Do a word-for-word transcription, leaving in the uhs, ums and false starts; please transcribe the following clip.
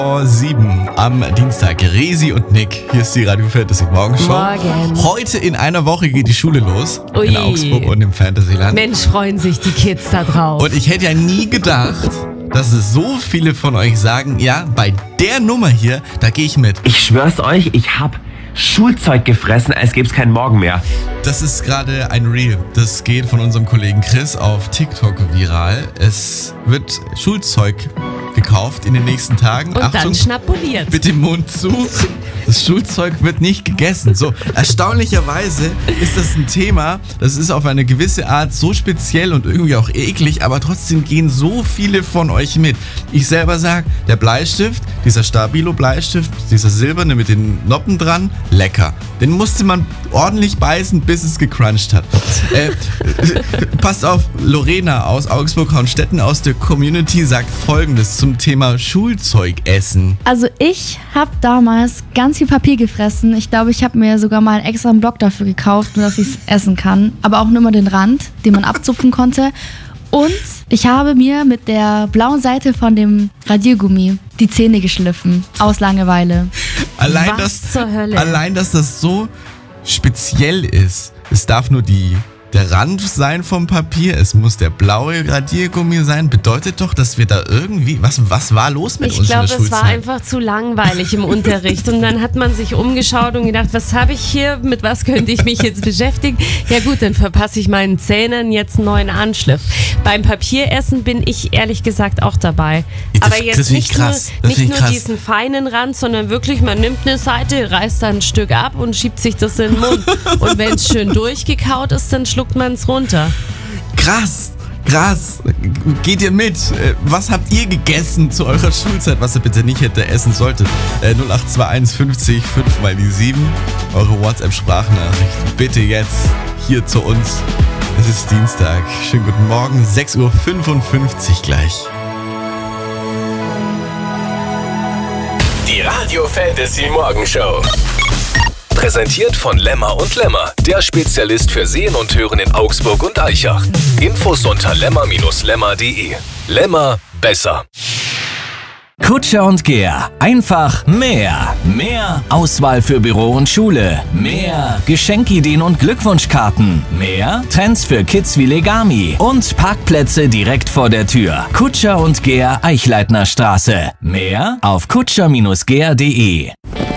sieben am Dienstag. Resi und Nick, hier ist die Radio Fantasy Morgenshow. Morgen. Heute in einer Woche geht die Schule los. Ui. In Augsburg und im Fantasyland. Mensch, freuen sich die Kids da drauf. Und ich hätte ja nie gedacht, dass es so viele von euch sagen, ja, bei der Nummer hier, da gehe ich mit. Ich schwör's euch, ich hab Schulzeug gefressen, als gäb's keinen Morgen mehr. Das ist gerade ein Reel. Das geht von unserem Kollegen Chris auf TikTok viral. Es wird Schulzeug gekauft in den nächsten Tagen. Und Achtung, dann schnabuliert. mit dem Mund zu. Das Schulzeug wird nicht gegessen. So, erstaunlicherweise ist das ein Thema, das ist auf eine gewisse Art so speziell und irgendwie auch eklig, aber trotzdem gehen so viele von euch mit. Ich selber sage, der Bleistift, dieser Stabilo-Bleistift, dieser silberne mit den Noppen dran, lecker. Den musste man ordentlich beißen, bis es gecrunched hat. äh, passt auf, Lorena aus Augsburg-Hornstetten aus der Community sagt Folgendes zum Thema Schulzeugessen. Also ich habe damals ganz viel Papier gefressen. Ich glaube, ich habe mir sogar mal einen extra Block dafür gekauft, nur dass ich es essen kann. Aber auch nur mal den Rand, den man abzupfen konnte. Und ich habe mir mit der blauen Seite von dem Radiergummi die Zähne geschliffen. Aus Langeweile. Allein, Was dass, zur Hölle? allein, dass das so speziell ist. Es darf nur die, der Rand sein vom Papier, es muss der blaue Radiergummi sein, bedeutet doch, dass wir da irgendwie, was, was war los mit Ich uns in der glaube, Schulzeit? es war einfach zu langweilig im Unterricht. Und dann hat man sich umgeschaut und gedacht, was habe ich hier, mit was könnte ich mich jetzt beschäftigen? Ja gut, dann verpasse ich meinen Zähnen jetzt einen neuen Anschliff. Beim Papieressen bin ich ehrlich gesagt auch dabei. Das- Aber das jetzt find ich nicht krass. Das nur, nicht find ich nur krass. diesen feinen Rand, sondern wirklich, man nimmt eine Seite, reißt da ein Stück ab und schiebt sich das in den Mund. Und wenn es schön durchgekaut ist, dann schluckt man es runter. Krass, krass. Geht ihr mit? Äh, Was habt ihr gegessen zu eurer Schulzeit, was ihr bitte nicht hätte essen solltet? Äh, null acht zwei eins fünfzig fünf mal die sieben. Eure WhatsApp-Sprachnachricht. Bitte jetzt hier zu uns. Es ist Dienstag. Schönen guten Morgen. sechs Uhr fünfundfünfzig gleich. Die Radio Fantasy Morgenshow. Präsentiert von Lemmer und Lemmer, der Spezialist für Sehen und Hören in Augsburg und Aichach. Infos unter lemmer Bindestrich lemmer punkt de. Lemmer, besser. Kutscher und Gehr. Einfach mehr. Mehr Auswahl für Büro und Schule. Mehr Geschenkideen und Glückwunschkarten. Mehr Trends für Kids wie Legami. Und Parkplätze direkt vor der Tür. Kutscher und Gehr, Eichleitner Straße. Mehr auf kutscher Bindestrich gehr punkt de.